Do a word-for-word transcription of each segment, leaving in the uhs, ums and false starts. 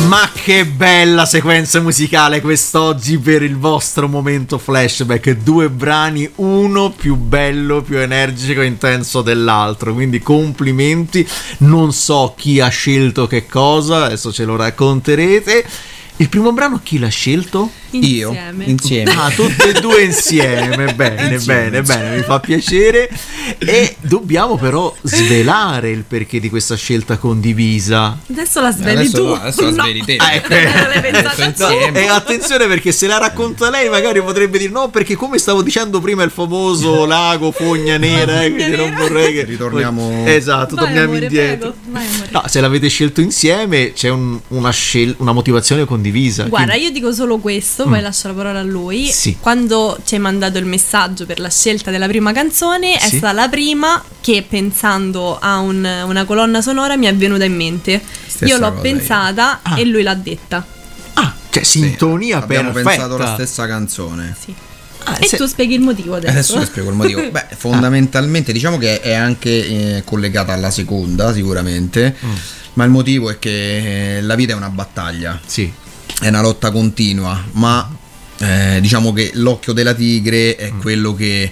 Ma che bella sequenza musicale quest'oggi per il vostro momento flashback. Due brani, uno più bello, più energico e intenso dell'altro, quindi complimenti. Non so chi ha scelto che cosa, adesso ce lo racconterete. Il primo brano chi l'ha scelto? Insieme. Io, insieme. Ah, tutte e due insieme. Bene, Insieme, bene, insieme. bene, mi fa piacere. E dobbiamo però svelare il perché di questa scelta condivisa. Adesso la sveli Adesso, tu. no, adesso la No. sveli te. Ah, ecco. Non l'hai pensata Adesso No, insieme. e attenzione, perché se la racconta lei magari potrebbe dire no, perché come stavo dicendo prima il famoso lago fogna nera, eh, quindi non vorrei che Ritorniamo- esatto, Vai, torniamo amore, indietro. prego. Vai, amore. No, se l'avete scelto insieme c'è un- una, scel- una motivazione condivisa. Guarda, Quindi- io dico solo questo, poi lascio la parola a lui. Sì. Quando ci hai mandato il messaggio per la scelta della prima canzone, è Sì. stata la prima che, pensando a un- una colonna sonora, mi è venuta in mente. Stessa io l'ho cosa pensata io. Ah. e lui l'ha detta. ah, cioè sintonia Abbiamo perfetta. pensato la stessa canzone. Sì. Ah, E se- tu spieghi il motivo adesso. Adesso vi spiego il motivo. Beh, fondamentalmente diciamo che è anche eh, collegata alla seconda, sicuramente. Mm. Ma il motivo è che eh, la vita è una battaglia, Sì. è una lotta continua, ma eh, diciamo che l'occhio della tigre è quello che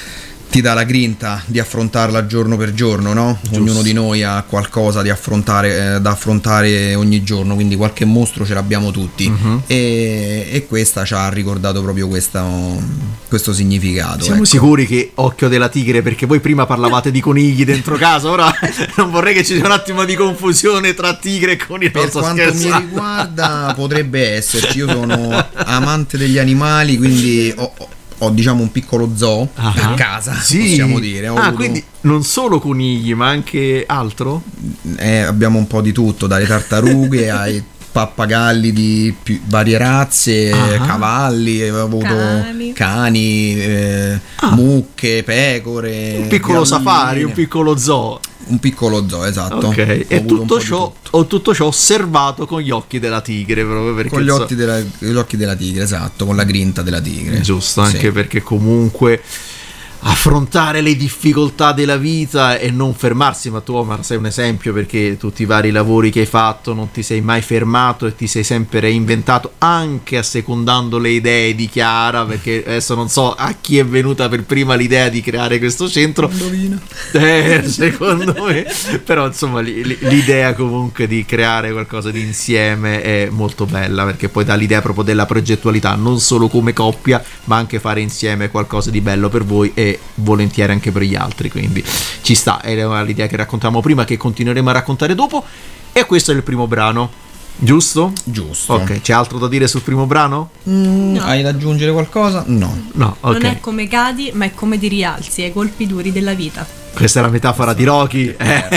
ti dà la grinta di affrontarla giorno per giorno, no? Ognuno di noi ha qualcosa di affrontare, eh, da affrontare ogni giorno, quindi qualche mostro ce l'abbiamo tutti. Mhm. e, e questa ci ha ricordato proprio questo, questo significato. Siamo ecco. sicuri che occhio della tigre, perché voi prima parlavate di conigli dentro casa, ora non vorrei che ci sia un attimo di confusione tra tigre e conigli. Per Non sto quanto mi scherzando. riguarda potrebbe esserci, io sono amante degli animali, quindi ho, ho- ho, diciamo un piccolo zoo Ah. a casa, Sì. possiamo dire. Ho Ah, avuto- quindi non solo conigli, ma anche altro? eh, abbiamo un po' di tutto, dalle tartarughe ai pappagalli di più- varie razze, Ah. cavalli, avevo avuto Cani. cani, eh, Ah. mucche, pecore, Un piccolo galline. safari, un piccolo zoo. un piccolo zoo, esatto. Ok, Ho e avuto un tutto po' di ciò, tutto. ho tutto ciò osservato con gli occhi della tigre, proprio perché Con gli so- occhi, della, gli occhi della tigre, esatto, con la grinta della tigre. giusto, anche Sì. perché comunque affrontare le difficoltà della vita e non fermarsi. Ma tu, Omar, sei un esempio, perché tutti i vari lavori che hai fatto non ti sei mai fermato e ti sei sempre reinventato, anche assecondando le idee di Chiara, perché adesso non so a chi è venuta per prima l'idea di creare questo centro. Indovina. Eh, secondo me, però insomma li- li- l'idea comunque di creare qualcosa di insieme è molto bella, perché poi dà l'idea proprio della progettualità, non solo come coppia, ma anche fare insieme qualcosa di bello per voi e volentieri anche per gli altri, quindi ci sta. Era l'idea che raccontavamo prima, che continueremo a raccontare dopo, e questo è il primo brano, giusto? Giusto. Ok, c'è altro da dire sul primo brano? Mm, No. Hai da aggiungere qualcosa? No. No, ok. Non è come cadi, ma è come ti rialzi ai colpi duri della vita. Questa è la metafora di Rocky, eh,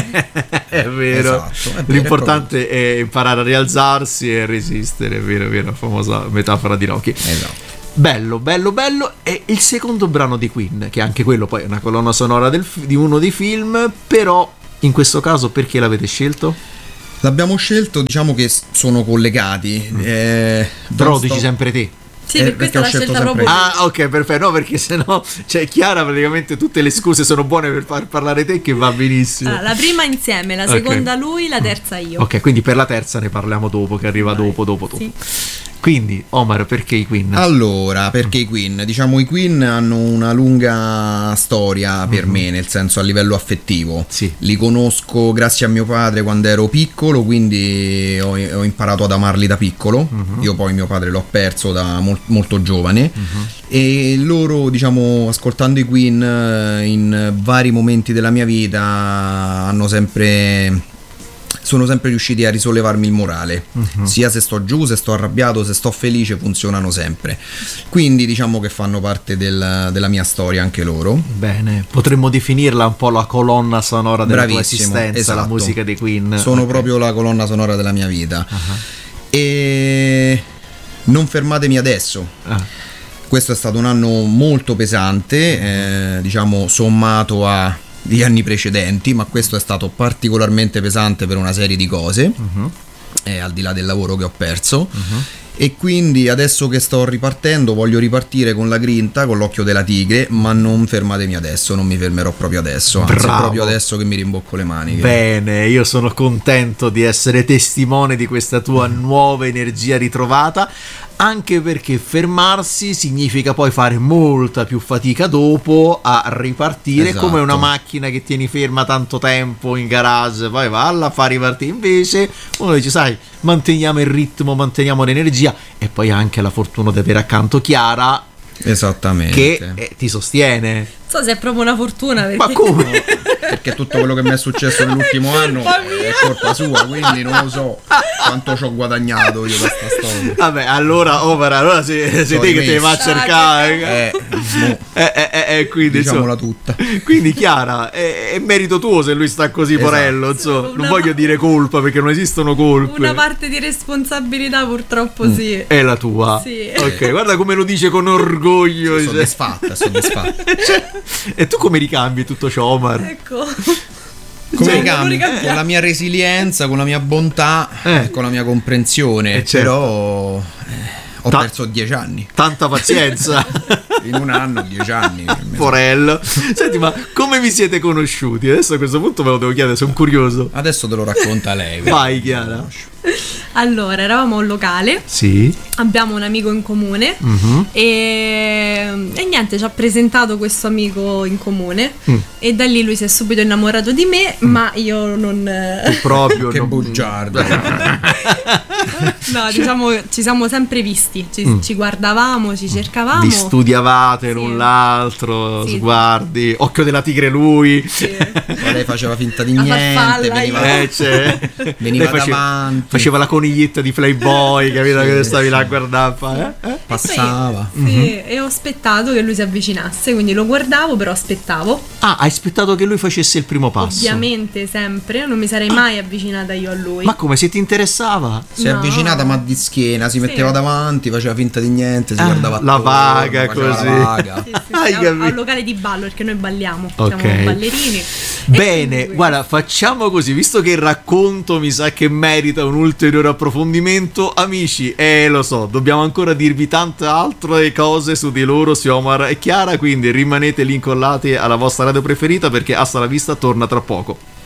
è vero. Esatto, è vero, L'importante è imparare a rialzarsi e resistere, è vero, è vero, la famosa metafora di Rocky. Esatto. Bello, bello, bello. E il secondo brano di Queen, che anche quello poi è una colonna sonora del fi- di uno dei film, però in questo caso perché l'avete scelto? L'abbiamo scelto, diciamo che s- sono collegati. Eh, Però Don't dici Stop- sempre te. Sì, Eh, per perché questa ho l'ha scelto scelta sempre proprio Ah, ok, perfetto. No, perché sennò, cioè, Chiara, praticamente tutte le scuse sono buone per far parlare te, che va benissimo. Allora, la prima insieme, la Ok. seconda lui, la terza io. Ok, quindi per la terza ne parliamo dopo, che arriva Vai. dopo, dopo, dopo. Sì. Quindi, Omar, perché i Queen? Allora, perché i Queen? Diciamo i Queen hanno una lunga storia per me, nel senso a livello affettivo. Sì. Li conosco grazie a mio padre quando ero piccolo, quindi ho, ho imparato ad amarli da piccolo. Io poi mio padre l'ho perso da mol- molto giovane. E loro, diciamo, ascoltando i Queen eh, in vari momenti della mia vita hanno sempre... sono sempre riusciti a risollevarmi il morale, sia se sto giù, se sto arrabbiato, se sto felice, funzionano sempre. Quindi diciamo che fanno parte del- della mia storia anche loro. Bene, potremmo definirla un po' la colonna sonora della tua Bravissimo, esistenza, la esatto. musica dei Queen. Sono Ok. proprio la colonna sonora della mia vita. Ah, E non fermatemi adesso. ah. Questo è stato un anno molto pesante, eh, diciamo sommato agli anni precedenti, ma questo è stato particolarmente pesante per una serie di cose, Mhm. eh, al di là del lavoro che ho perso. Mhm. E quindi adesso che sto ripartendo voglio ripartire con la grinta, con l'occhio della tigre, ma non fermatemi adesso, non mi fermerò proprio adesso, anzi Bravo. è proprio adesso che mi rimbocco le maniche. Bene, io sono contento di essere testimone di questa tua nuova energia ritrovata, anche perché fermarsi significa poi fare molta più fatica dopo a ripartire, Esatto. come una macchina che tieni ferma tanto tempo in garage, poi valla a far ripartire. Invece uno dice, sai, manteniamo il ritmo, manteniamo l'energia, e poi anche la fortuna di avere accanto Chiara Esattamente. che eh, ti sostiene. Non so se è proprio una fortuna, perché Ma come? Perché tutto quello che mi è successo nell'ultimo anno è colpa sua, quindi non lo so quanto ci ho guadagnato io da sta storia. Vabbè, allora, Omar, allora sei, sei Sono te che te rimesso. va a cercare. Eh, mo, Eh, eh, eh, eh, quindi, diciamola insomma, tutta. quindi Chiara, è, è merito tuo se lui sta così, Esatto. porello, insomma. Non Una- voglio dire colpa, perché non esistono colpe. una parte di responsabilità purtroppo sì. È la tua. Sì. Ok, guarda come lo dice con orgoglio. Sono cioè. soddisfatta, soddisfatta. Cioè, e tu come ricambi tutto ciò, Omar? Ecco. Come Cioè, ricambio? non ricambiamo. Con la mia resilienza, con la mia bontà Eh. e con la mia comprensione. Eh, certo. Però eh, ho Ta- perso dieci anni. Tanta pazienza. In un anno, dieci anni. Porello. Senti, ma come vi siete conosciuti? Adesso a questo punto ve lo devo chiedere, sono curioso. Adesso te lo racconta lei. Vai, Chiara. Allora, eravamo a un locale, Sì. abbiamo un amico in comune Mhm. e, e niente, ci ha presentato questo amico in comune Mm. e da lì lui si è subito innamorato di me, ma io non... Proprio Che non- bugiardo. No, diciamo, ci siamo sempre visti, ci, Mm. ci guardavamo, ci cercavamo. Vi studiavate l'un Sì. l'altro, Sì. sguardi, occhio della tigre lui. Sì. Ma lei faceva finta di La niente, farfalla, veniva, io. Eh, cioè, veniva lei faceva, davanti, faceva la coniglietta di Playboy, capito? Sì, Che stavi là a sì. guardare. fa- eh? Eh? passava. Sì, sì, e ho aspettato che lui si avvicinasse, quindi lo guardavo, però aspettavo. Ah, hai aspettato che lui facesse il primo passo. Ovviamente sempre, non mi sarei mai avvicinata io a lui. Ma come, se ti interessava? Si è No. avvicinata ma di schiena, si metteva Sì. davanti, faceva finta di niente, si Ah, guardava la attorno, vaga, faceva così. la vaga. Sì, sì, sì, Hai a- a capito? un locale di ballo, perché noi balliamo, Ok. siamo ballerini. E Bene, quindi- guarda, facciamo così, visto che il racconto mi sa che merita un ulteriore approfondimento, amici, eh lo so, dobbiamo ancora dirvi tante altre cose su di loro, su Omar e Chiara, quindi rimanete lì incollati alla vostra radio preferita, perché Hasta la Vista torna tra poco.